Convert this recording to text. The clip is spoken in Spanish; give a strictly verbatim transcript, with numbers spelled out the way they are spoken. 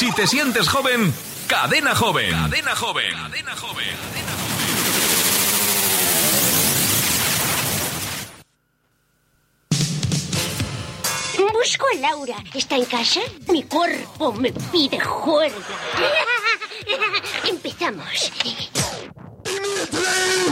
Si te sientes joven, Cadena Joven. Cadena Joven. Cadena Joven. Busco a Laura. ¿Está en casa? Mi cuerpo me pide juerga. Empezamos.